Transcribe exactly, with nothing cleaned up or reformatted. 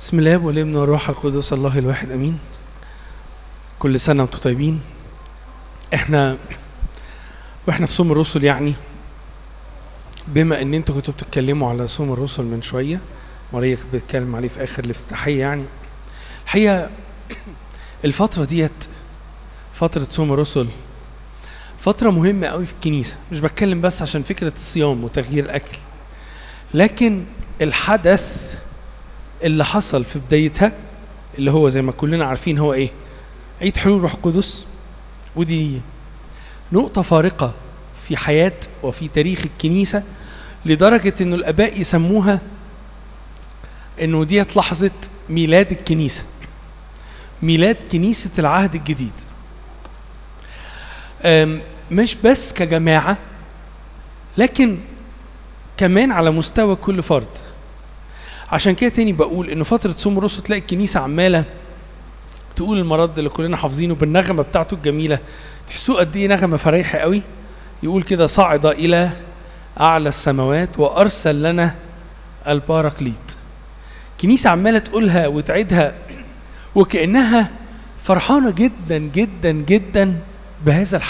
بسم الله والابن والروح القدس الله الواحد امين. كل سنه وانتم طيبين. احنا واحنا في صوم الرسل، يعني بما ان انتوا كنتوا بتتكلموا على صوم الرسل من شويه، ماريا كانت بتتكلم عليه في اخر الافتتاحيه. يعني الحقيقه الفتره ديت فتره صوم الرسل فتره مهمه قوي في الكنيسه. مش بتكلم بس عشان فكره الصيام وتغيير الاكل، لكن الحدث اللي حصل في بدايتها اللي هو زي ما كلنا عارفين هو ايه؟ عيد حلول روح القدس. ودي نقطة فارقة في حياة وفي تاريخ الكنيسة، لدرجة انه الاباء يسموها انه ديت لحظة ميلاد الكنيسة، ميلاد كنيسة العهد الجديد. مش بس كجماعة، لكن كمان على مستوى كل فرد. عشان كده تاني بقول انه فترة صوم الرسل تلاقي الكنيسة عمالة تقول المرض اللي كلنا حافظينه بالنغمة بتاعته الجميلة. تحسوه قد ايه نغمة فريحة قوي. يقول كده: صعد الى اعلى السماوات وارسل لنا الباراكليت. كنيسة عمالة تقولها وتعيدها وكأنها فرحانة جدا جدا جدا بهذا